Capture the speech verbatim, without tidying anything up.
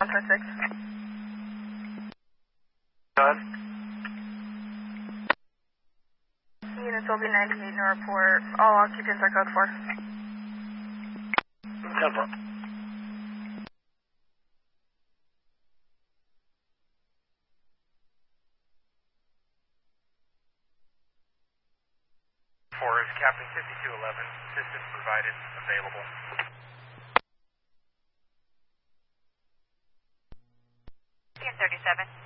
six. Done. Units will be ninety-eight in the report. All occupants are code four. ten four. four is Captain fifty-two eleven. Assistance provided. Available. thirty-seven.